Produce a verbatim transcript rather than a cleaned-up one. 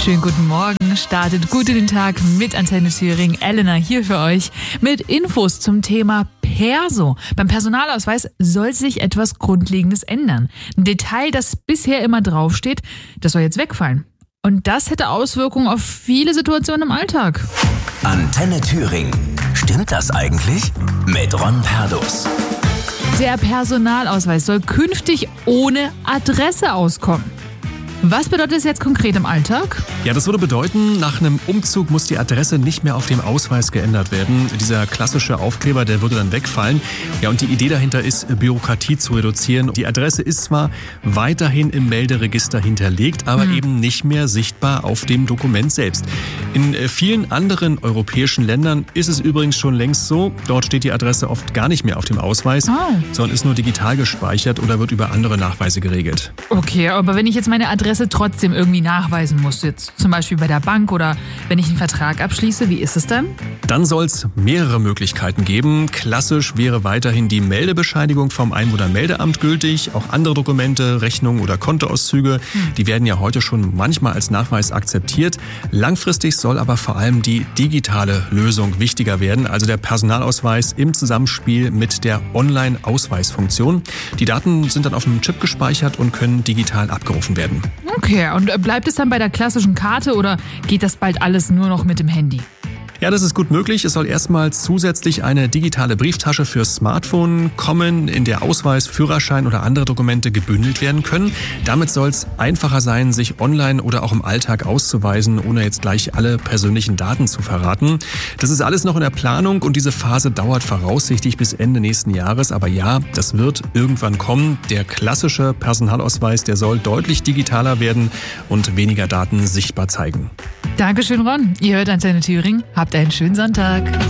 Schönen guten Morgen, startet gut in den Tag mit Antenne Thüringen. Elena hier für euch mit Infos zum Thema Perso. Beim Personalausweis soll sich etwas Grundlegendes ändern. Ein Detail, das bisher immer draufsteht, das soll jetzt wegfallen. Und das hätte Auswirkungen auf viele Situationen im Alltag. Antenne Thüringen. Stimmt das eigentlich? Mit Ron Perdus. Der Personalausweis soll künftig ohne Adresse auskommen. Was bedeutet das jetzt konkret im Alltag? Ja, das würde bedeuten, nach einem Umzug muss die Adresse nicht mehr auf dem Ausweis geändert werden. Dieser klassische Aufkleber, der würde dann wegfallen. Ja, und die Idee dahinter ist, Bürokratie zu reduzieren. Die Adresse ist zwar weiterhin im Melderegister hinterlegt, aber hm. eben nicht mehr sichtbar auf dem Dokument selbst. In vielen anderen europäischen Ländern ist es übrigens schon längst so. Dort steht die Adresse oft gar nicht mehr auf dem Ausweis, oh. sondern ist nur digital gespeichert oder wird über andere Nachweise geregelt. Okay, aber wenn ich jetzt meine Adresse trotzdem irgendwie nachweisen muss, jetzt zum Beispiel bei der Bank oder wenn ich einen Vertrag abschließe, wie ist es dann? Dann soll es mehrere Möglichkeiten geben. Klassisch wäre weiterhin die Meldebescheinigung vom Einwohnermeldeamt gültig. Auch andere Dokumente, Rechnungen oder Kontoauszüge, hm. die werden ja heute schon manchmal als Nachweis akzeptiert. Langfristig soll aber vor allem die digitale Lösung wichtiger werden, also der Personalausweis im Zusammenspiel mit der Online-Ausweisfunktion. Die Daten sind dann auf einem Chip gespeichert und können digital abgerufen werden. Okay, und bleibt es dann bei der klassischen Karte oder geht das bald alles nur noch mit dem Handy? Ja, das ist gut möglich. Es soll erstmal zusätzlich eine digitale Brieftasche fürs Smartphone kommen, in der Ausweis, Führerschein oder andere Dokumente gebündelt werden können. Damit soll es einfacher sein, sich online oder auch im Alltag auszuweisen, ohne jetzt gleich alle persönlichen Daten zu verraten. Das ist alles noch in der Planung und diese Phase dauert voraussichtlich bis Ende nächsten Jahres. Aber ja, das wird irgendwann kommen. Der klassische Personalausweis, der soll deutlich digitaler werden und weniger Daten sichtbar zeigen. Dankeschön, Ron. Ihr hört Antenne Thüringen. Habt einen schönen Sonntag.